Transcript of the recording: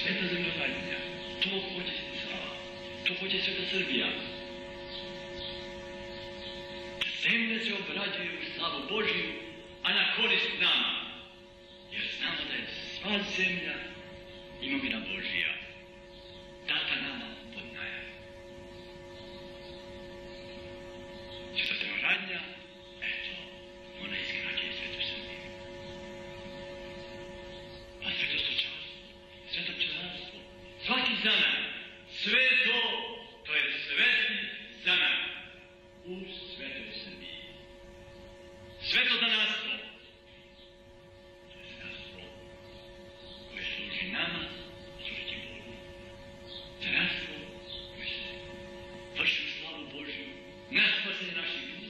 sveta zemljoradnja. To hoće Sava, to hoće sveta Srbija. Zemlja se obrađuje u slavu Božiju, a na korist nama. Jer znamo da je sva zemlja imovina Božija.